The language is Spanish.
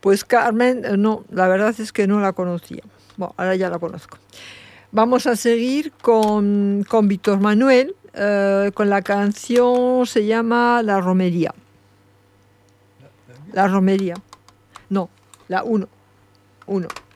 Pues Carmen, no, la verdad es que no la conocía. Bueno, ahora ya la conozco. Vamos a seguir con Víctor Manuel, con la canción, se llama La Romería. La Romería. No, la 1.